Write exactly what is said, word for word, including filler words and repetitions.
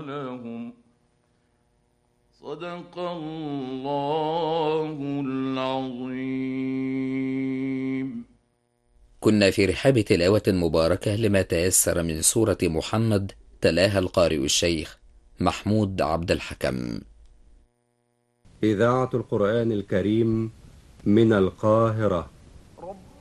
لهم. صدق الله العظيم. كنا في رحاب تلاوة مباركة لما تيسر من سورة محمد، تلاها القارئ الشيخ محمود عبد الحكم. إذاعة القرآن الكريم من القاهرة.